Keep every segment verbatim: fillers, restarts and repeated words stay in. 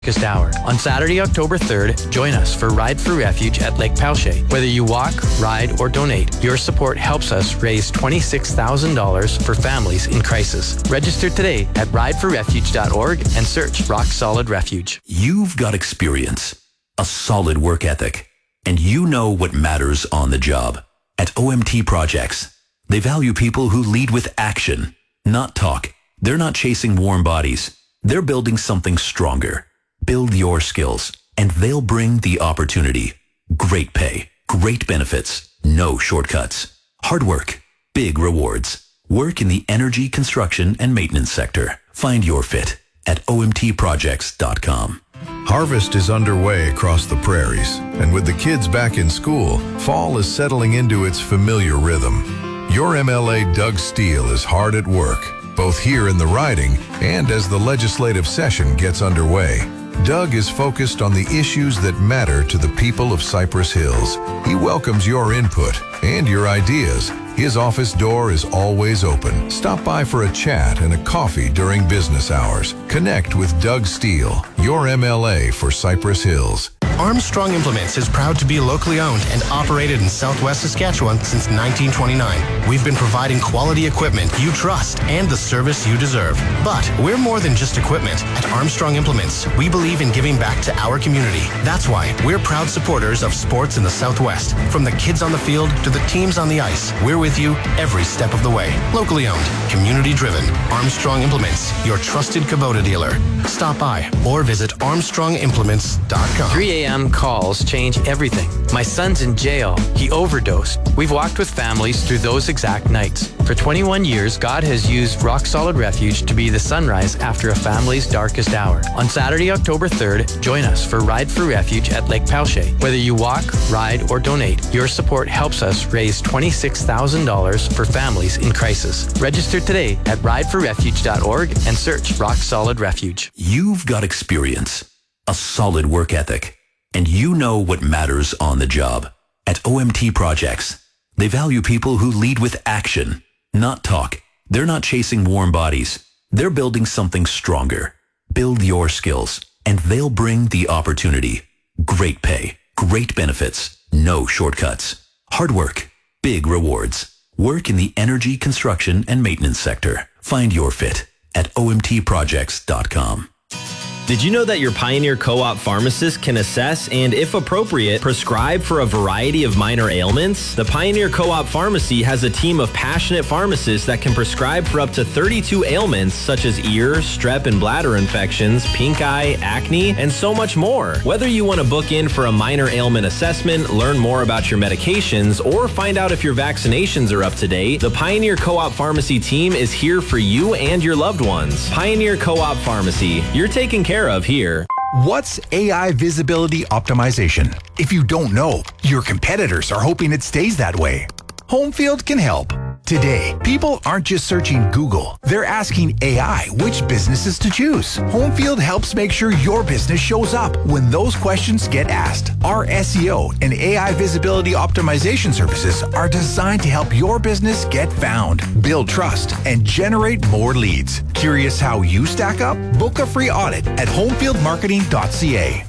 Darkest hour. On Saturday, October third, join us for Ride for Refuge at Lake Palche. Whether you walk, ride, or donate, your support helps us raise twenty-six thousand dollars for families in crisis. Register today at ride for refuge dot org and search Rock Solid Refuge. You've got experience, a solid work ethic, and you know what matters on the job. At O M T Projects, they value people who lead with action, not talk. They're not chasing warm bodies. They're building something stronger. Build your skills, and they'll bring the opportunity. Great pay, great benefits, no shortcuts. Hard work, big rewards. Work in the energy, construction, and maintenance sector. Find your fit at O M T projects dot com. Harvest is underway across the prairies, and with the kids back in school, fall is settling into its familiar rhythm. Your M L A Doug Steele is hard at work, both here in the riding and as the legislative session gets underway. Doug is focused on the issues that matter to the people of Cypress Hills. He welcomes your input and your ideas. His office door is always open. Stop by for a chat and a coffee during business hours. Connect with Doug Steele, your M L A for Cypress Hills. Armstrong Implements is proud to be locally owned and operated in Southwest Saskatchewan since nineteen twenty-nine. We've been providing quality equipment you trust and the service you deserve. But we're more than just equipment. At Armstrong Implements, we believe in giving back to our community. That's why we're proud supporters of sports in the Southwest. From the kids on the field to the teams on the ice, we're with you every step of the way. Locally owned, community driven. Armstrong Implements, your trusted Kubota dealer. Stop by or visit armstrong implements dot com. three a.m. calls change everything. My son's in jail. He overdosed. We've walked with families through those exact nights. For twenty-one years, God has used Rock Solid Refuge to be the sunrise after a family's darkest hour. On Saturday, October third, join us for Ride for Refuge at Lake Palche. Whether you walk, ride, or donate, your support helps us raise twenty-six thousand dollars for families in crisis. Register today at ride for refuge dot org and search Rock Solid Refuge. You've got experience, a solid work ethic, and you know what matters on the job. At O M T Projects, they value people who lead with action, not talk. They're not chasing warm bodies. They're building something stronger. Build your skills, and they'll bring the opportunity. Great pay, great benefits, no shortcuts. Hard work, big rewards. Work in the energy, construction, and maintenance sector. Find your fit at O M T projects dot com. Did you know that your Pioneer Co-op pharmacist can assess and, if appropriate, prescribe for a variety of minor ailments? The Pioneer Co-op Pharmacy has a team of passionate pharmacists that can prescribe for up to thirty-two ailments such as ear, strep and bladder infections, pink eye, acne, and so much more. Whether you want to book in for a minor ailment assessment, learn more about your medications, or find out if your vaccinations are up to date, the Pioneer Co-op Pharmacy team is here for you and your loved ones. Pioneer Co-op Pharmacy, you're taken care of here. What's A I visibility optimization? If you don't know, your competitors are hoping it stays that way. Homefield can help. Today, people aren't just searching Google. They're asking A I which businesses to choose. Homefield helps make sure your business shows up when those questions get asked. Our S E O and A I visibility optimization services are designed to help your business get found, build trust, and generate more leads. Curious how you stack up? Book a free audit at homefield marketing dot c a.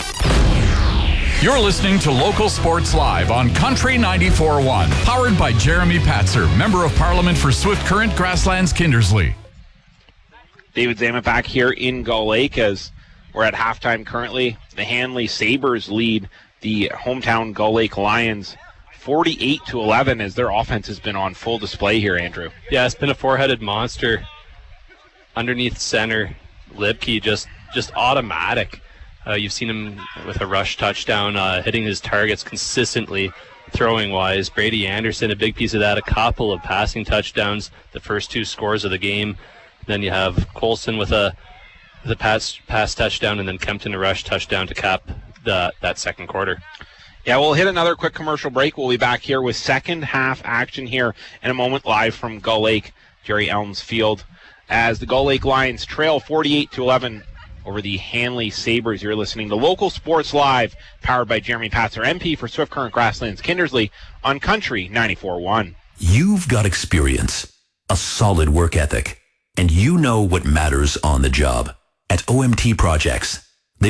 You're listening to Local Sports Live on Country ninety-four point one, powered by Jeremy Patzer, Member of Parliament for Swift Current, Grasslands, Kindersley. David Zamet back here in Gull Lake as we're at halftime currently. The Hanley Sabres lead the hometown Gull Lake Lions forty-eight to eleven as their offense has been on full display here, Andrew. Yeah, it's been a four-headed monster. Underneath center, Lipke just, just automatic. Uh, you've seen him with a rush touchdown, uh, hitting his targets consistently, throwing-wise. Brady Anderson, a big piece of that, a couple of passing touchdowns, the first two scores of the game. Then you have Colson with a the pass pass touchdown, and then Kempton a rush touchdown to cap the, that second quarter. Yeah, we'll hit another quick commercial break. We'll be back here with second half action here in a moment, live from Gull Lake, Jerry Elms Field, as the Gull Lake Lions trail forty-eight to eleven over the Hanley Sabres. You're listening to Local Sports Live, powered by Jeremy Patzer, M P for Swift Current, Grasslands, Kindersley, on Country ninety-four point one. You've got experience, a solid work ethic, and you know what matters on the job. At O M T Projects,